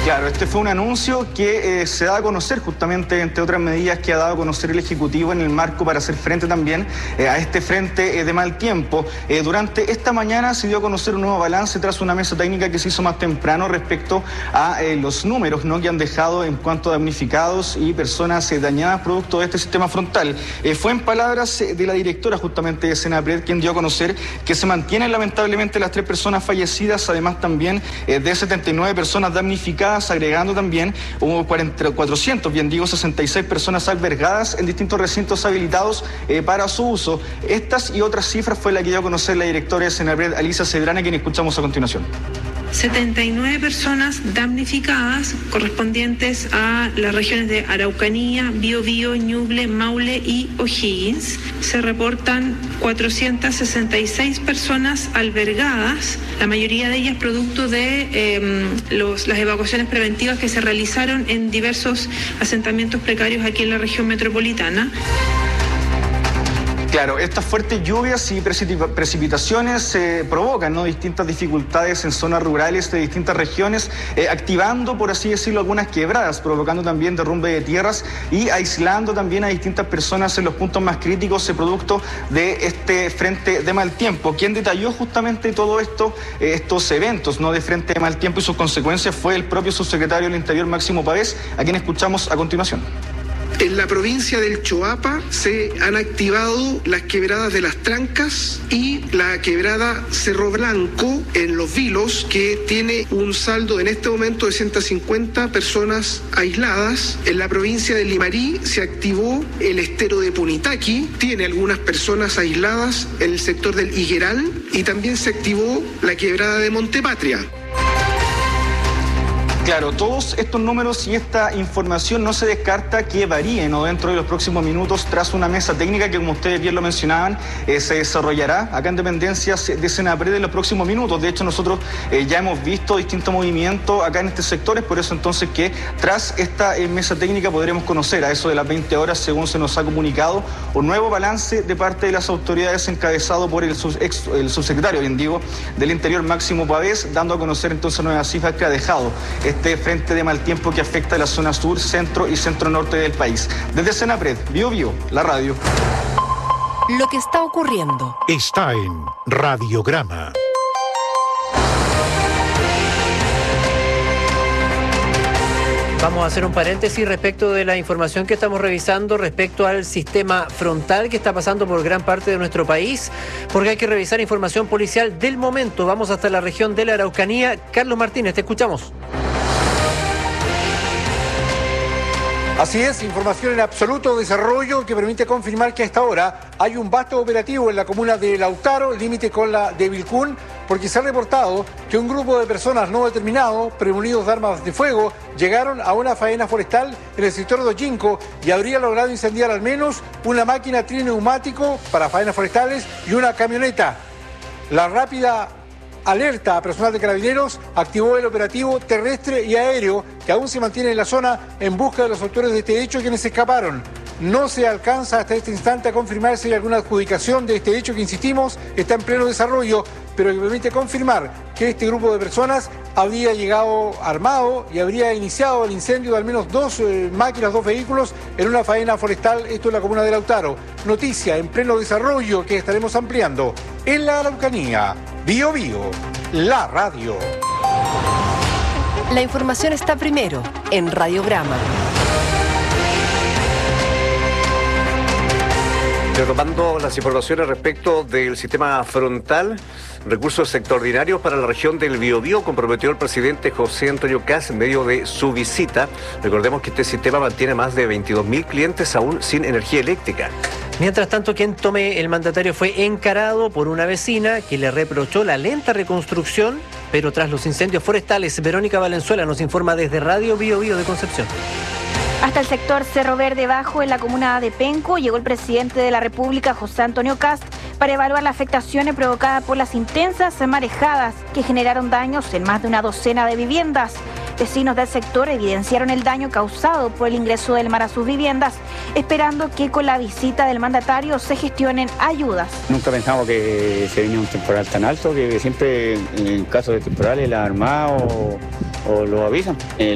Claro, este fue un anuncio que se da a conocer justamente, entre otras medidas que ha dado a conocer el Ejecutivo en el marco para hacer frente también a este frente de mal tiempo. Durante esta mañana se dio a conocer un nuevo balance tras una mesa técnica que se hizo más temprano respecto a los números, ¿no?, que han dejado en cuanto a damnificados y personas dañadas producto de este sistema frontal. Fue en palabras de la directora justamente de Senapred quien dio a conocer que se mantienen lamentablemente las 3 personas fallecidas, además también de 79 personas damnificadas, agregando también hubo 466 personas albergadas en distintos recintos habilitados para su uso. Estas y otras cifras fue la que dio a conocer la directora de Senapred, Alicia Cedrana, quien escuchamos a continuación. 79 personas damnificadas correspondientes a las regiones de Araucanía, Biobío, Ñuble, Maule y O'Higgins. Se reportan 466 personas albergadas, la mayoría de ellas producto de las evacuaciones preventivas que se realizaron en diversos asentamientos precarios aquí en la región metropolitana. Claro, estas fuertes lluvias y precipitaciones provocan, ¿no?, distintas dificultades en zonas rurales de distintas regiones, activando, por así decirlo, algunas quebradas, provocando también derrumbe de tierras y aislando también a distintas personas en los puntos más críticos producto de este frente de mal tiempo. Quien detalló justamente todo esto, estos eventos, ¿no?, de frente de mal tiempo y sus consecuencias fue el propio subsecretario del Interior, Máximo Pavés, a quien escuchamos a continuación. En la provincia del Choapa se han activado las quebradas de Las Trancas y la quebrada Cerro Blanco en Los Vilos, que tiene un saldo en este momento de 150 personas aisladas. En la provincia de Limarí se activó el estero de Punitaqui, tiene algunas personas aisladas en el sector del Higueral, y también se activó la quebrada de Montepatria. Claro, todos estos números y esta información no se descarta que varíen, ¿no?, dentro de los próximos minutos tras una mesa técnica que, como ustedes bien lo mencionaban, se desarrollará acá en dependencias de Senapred en los próximos minutos. De hecho, nosotros ya hemos visto distintos movimientos acá en estos sectores, por eso entonces que tras esta mesa técnica podremos conocer a eso de las 20 horas, según se nos ha comunicado, un nuevo balance de parte de las autoridades encabezado por el subsecretario, bien digo, del Interior, Máximo Pavés, dando a conocer entonces nuevas cifras que ha dejado este frente de mal tiempo que afecta a la zona sur, centro y centro norte del país. Desde Senapred, Biobío, la radio. Lo que está ocurriendo está en Radiograma. Vamos a hacer un paréntesis respecto de la información que estamos revisando respecto al sistema frontal que está pasando por gran parte de nuestro país, porque hay que revisar información policial del momento. Vamos hasta la región de la Araucanía. Carlos Martínez, te escuchamos. Así es, información en absoluto desarrollo que permite confirmar que a esta hora hay un vasto operativo en la comuna de Lautaro, límite con la de Vilcún, porque se ha reportado que un grupo de personas no determinados, premonidos de armas de fuego, llegaron a una faena forestal en el sector de Ochinco y habría logrado incendiar al menos una máquina trineumático para faenas forestales y una camioneta. La rápida alerta a personal de Carabineros activó el operativo terrestre y aéreo que aún se mantiene en la zona en busca de los autores de este hecho quienes escaparon. No se alcanza hasta este instante a confirmar si hay alguna adjudicación de este hecho que, insistimos, está en pleno desarrollo, pero que permite confirmar que este grupo de personas habría llegado armado y habría iniciado el incendio de al menos 2 máquinas, 2 vehículos en una faena forestal, esto en la comuna de Lautaro. Noticia en pleno desarrollo que estaremos ampliando en la Araucanía. Biobío, la radio. La información está primero en Radiograma. Retomando las informaciones respecto del sistema frontal, recursos extraordinarios para la región del Biobío comprometió el presidente José Antonio Kast en medio de su visita. Recordemos que este sistema mantiene más de 22.000 clientes aún sin energía eléctrica. Mientras tanto, quien tome el mandatario fue encarado por una vecina que le reprochó la lenta reconstrucción, pero tras los incendios forestales. Verónica Valenzuela nos informa desde Radio Biobío de Concepción. Hasta el sector Cerro Verde Bajo, en la comuna de Penco, llegó el presidente de la República, José Antonio Kast, para evaluar las afectaciones provocadas por las intensas marejadas que generaron daños en más de una docena de viviendas. Vecinos del sector evidenciaron el daño causado por el ingreso del mar a sus viviendas, esperando que con la visita del mandatario se gestionen ayudas. Nunca pensamos que se venía un temporal tan alto, que siempre en caso de temporales la Armada o lo avisan.